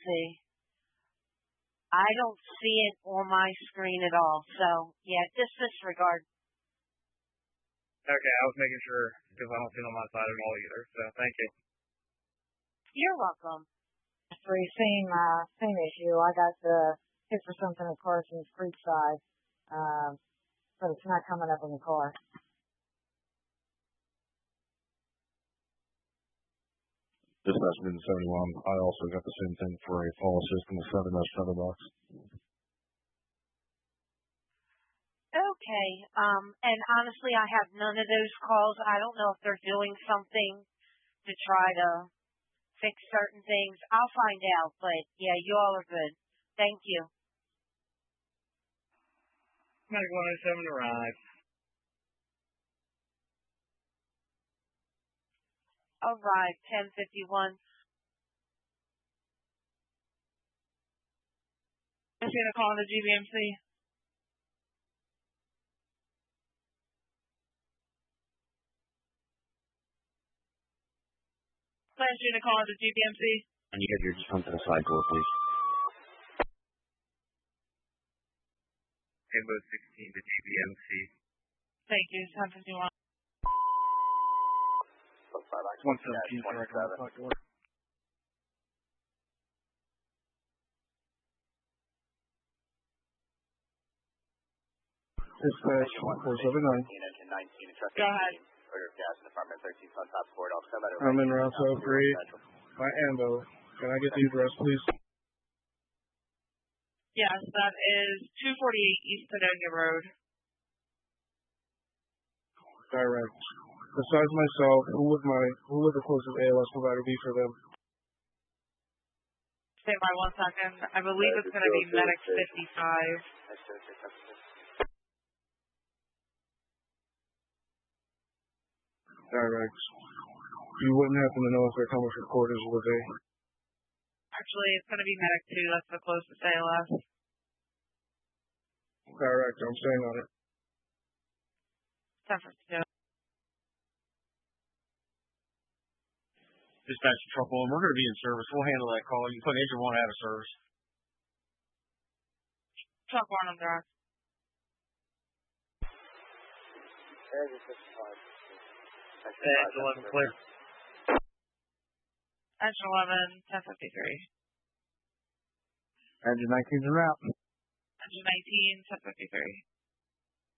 see. I don't see it on my screen at all. So, yeah, just disregard. Okay, I was making sure because I don't see it on my side at all either. So, thank you. You're welcome. Same issue. I got hit for something at Carson's Creekside, but it's not coming up in the car. Dispatch been 71. I also got the same thing for a fall assist in the 7-7 box. Okay. And honestly, I have none of those calls. I don't know if they're doing something to try to fix certain things. I'll find out. But yeah, you all are good. Thank you. Medical 107 arrived. Arrived 10:51. Is he gonna call the GBMC? Flash unit call the GBMC. And you get your just come to the side door, please. Rainbow 16 to GBMC. Thank you. 10:51. 117 correct. Dispatch 479. Go ahead. I'm in Route 03 by Ambo. Can I get the address, please? Yes, that is 248 East Padonia Road. Direct. Besides myself, who would the closest ALS provider be for them? Stand by 1 second. I believe it's going to be Medic 55. Direct. You wouldn't happen to know if they're coming from quarters, would they? Actually, it's going to be Medic 2. That's the closest ALS. Direct. I'm staying on it. 10:52. Dispatch to Truck 1. We're going to be in service. We'll handle that call. You put engine 1 out of service. Truck 1 on direct. Engine 11 clear. Engine 11, 10:53. Engine 19's en route. Engine 19, 10:53.